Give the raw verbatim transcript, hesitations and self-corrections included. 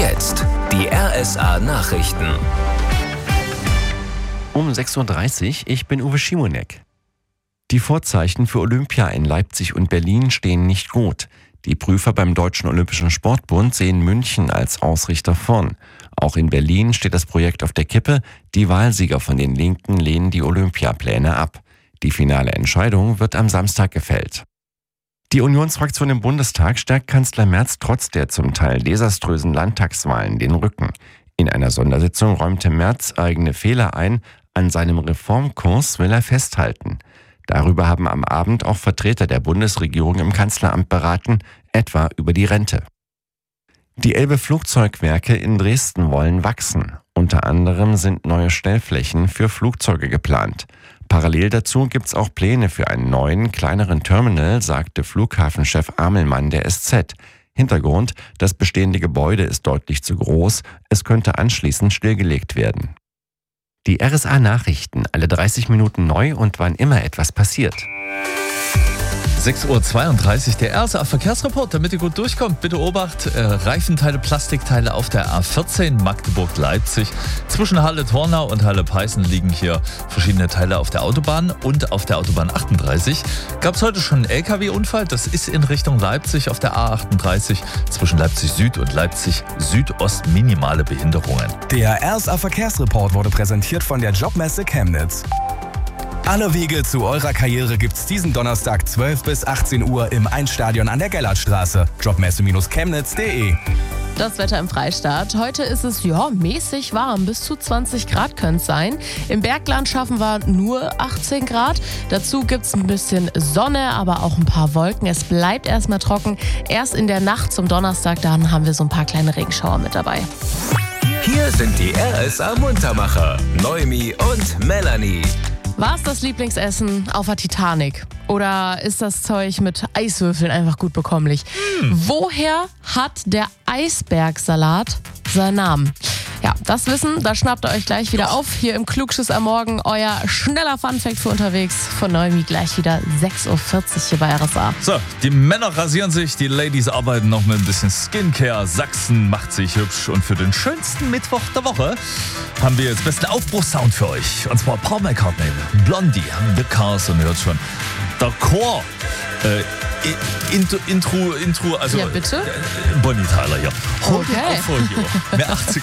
jetzt die R S A-Nachrichten. Um sechs Uhr dreißig, ich bin Uwe Schimonek. Die Vorzeichen für Olympia in Leipzig und Berlin stehen nicht gut. Die Prüfer beim Deutschen Olympischen Sportbund sehen München als Ausrichter vorn. Auch in Berlin steht das Projekt auf der Kippe. Die Wahlsieger von den Linken lehnen die Olympiapläne ab. Die finale Entscheidung wird am Samstag gefällt. Die Unionsfraktion im Bundestag stärkt Kanzler Merz trotz der zum Teil desaströsen Landtagswahlen den Rücken. In einer Sondersitzung räumte Merz eigene Fehler ein. An seinem Reformkurs will er festhalten. Darüber haben am Abend auch Vertreter der Bundesregierung im Kanzleramt beraten, etwa über die Rente. Die Elbe Flugzeugwerke in Dresden wollen wachsen. Unter anderem sind neue Stellflächen für Flugzeuge geplant. Parallel dazu gibt es auch Pläne für einen neuen, kleineren Terminal, sagte Flughafenchef Amelmann der S Z. Hintergrund: Das bestehende Gebäude ist deutlich zu groß. Es könnte anschließend stillgelegt werden. Die R S A-Nachrichten, alle dreißig Minuten neu und wann immer etwas passiert. sechs Uhr zweiunddreißig, der R S A-Verkehrsreport, damit ihr gut durchkommt. Bitte Obacht, äh, Reifenteile, Plastikteile auf der A vierzehn Magdeburg-Leipzig. Zwischen Halle-Tornau und Halle-Peißen liegen hier verschiedene Teile auf der Autobahn und auf der Autobahn achtunddreißig. Gab es heute schon einen L K W-Unfall? Das ist in Richtung Leipzig auf der A achtunddreißig. Zwischen Leipzig-Süd und Leipzig-Südost minimale Behinderungen. Der R S A-Verkehrsreport wurde präsentiert von der Jobmesse Chemnitz. Alle Wege zu eurer Karriere gibt's diesen Donnerstag zwölf bis achtzehn Uhr im Einstadion an der Gellertstraße. Jobmesse Chemnitz punkt de. Das Wetter im Freistaat. Heute ist es ja mäßig warm, bis zu zwanzig Grad können es sein. Im Bergland schaffen wir nur achtzehn Grad. Dazu gibt es ein bisschen Sonne, aber auch ein paar Wolken. Es bleibt erstmal trocken. Erst in der Nacht zum Donnerstag, dann haben wir so ein paar kleine Regenschauer mit dabei. Hier sind die R S A-Muntermacher, Noemi und Melanie. War es das Lieblingsessen auf der Titanic? Oder ist das Zeug mit Eiswürfeln einfach gut bekommlich? Hm. Woher hat der Eisbergsalat seinen Namen? Ja, das Wissen, da schnappt ihr euch gleich wieder auf. Hier im Klugschiss am Morgen, euer schneller Funfact für unterwegs. Von Noemi gleich wieder sechs Uhr vierzig hier bei R S A. So, die Männer rasieren sich, die Ladies arbeiten noch mit ein bisschen Skincare. Sachsen macht sich hübsch. Und für den schönsten Mittwoch der Woche haben wir jetzt besten Aufbruchssound für euch. Und zwar Paul McCartney, Blondie, The Cars, und ihr hört schon, der Chor. Äh, Intro, Intro, Intro, also ja, bitte? Äh, Bonnie Tyler hier. Okay. Mehr achtzig